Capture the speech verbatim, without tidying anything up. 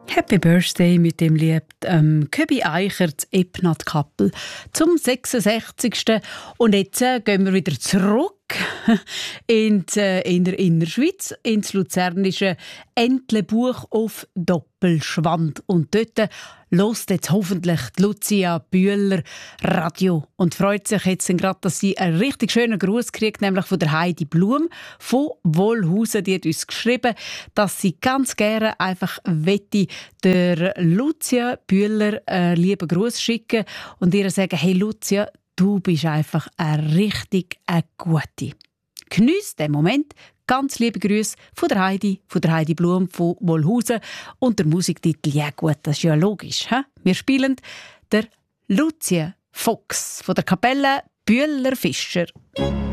Happy Birthday mit dem lieb ähm, Köbi Eichert, Epnat Kappel zum sechsundsechzigsten Und jetzt äh, gehen wir wieder zurück in, die, äh, in der Innerschweiz, ins luzernische Entlebuch auf Doppelschwand. Und dort äh, hört jetzt hoffentlich die Lucia Bühler Radio und freut sich jetzt gerade, dass sie einen richtig schönen Gruß kriegt, nämlich von der Heidi Blum von Wollhausen. Die hat uns geschrieben, dass sie ganz gerne einfach wette der Lucia Bühler einen lieben Gruß schicken und ihr sagen, hey Lucia, du bist einfach eine richtig eine gute. Geniess den Moment. Ganz liebe Grüße von der Heidi, von der Heidi Blum von Wollhausen. Und der Musiktitel, ja gut, das ist ja logisch. He? Wir spielen der Lucia Fuchs von der Kapelle Bühler Fischer.